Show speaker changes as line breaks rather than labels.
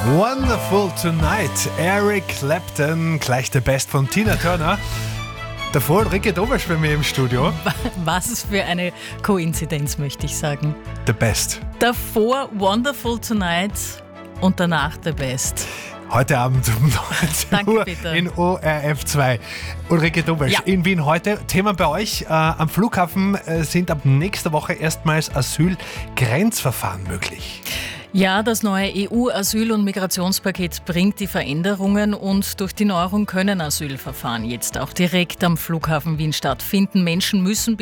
Wonderful Tonight, Eric Clapton, gleich der Best von Tina Turner. Davor Ulrike Dobersch bei mir im Studio.
Was für eine Koinzidenz, möchte ich sagen.
The Best.
Davor Wonderful Tonight und danach The Best.
Heute Abend um 19 Uhr
bitte.
in ORF 2. Ulrike Dobersch, in Wien heute. Thema bei euch, am Flughafen sind ab nächster Woche erstmals Asylgrenzverfahren möglich.
Ja, das neue EU-Asyl- und Migrationspaket bringt die Veränderungen und durch die Neuerung können Asylverfahren jetzt auch direkt am Flughafen Wien stattfinden. Menschen müssen